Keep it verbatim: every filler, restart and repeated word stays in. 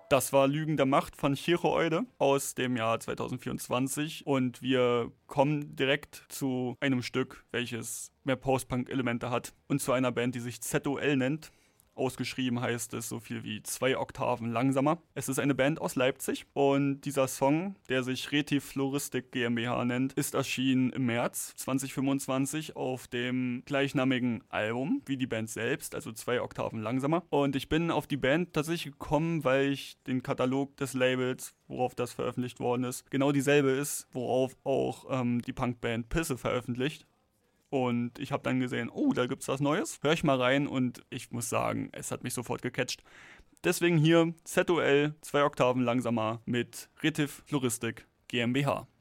Das war Lügen der Macht von Chiroide aus dem Jahr zwanzig vierundzwanzig und wir kommen direkt zu einem Stück, welches mehr Post-Punk-Elemente hat und zu einer Band, die sich Z O L nennt. Ausgeschrieben heißt es so viel wie zwei Oktaven langsamer. Es ist eine Band aus Leipzig und dieser Song, der sich Retiv Floristik GmbH nennt, ist erschienen im März zwanzig fünfundzwanzig auf dem gleichnamigen Album wie die Band selbst, also zwei Oktaven langsamer. Und ich bin auf die Band tatsächlich gekommen, weil ich den Katalog des Labels, worauf das veröffentlicht worden ist, genau dieselbe ist, worauf auch ähm, die Punkband Pisse veröffentlicht. Und ich habe dann gesehen, oh, da gibt's was Neues. Hör ich mal rein und ich muss sagen, es hat mich sofort gecatcht. Deswegen hier Z O L, zwei Oktaven langsamer mit Retiv Floristik GmbH.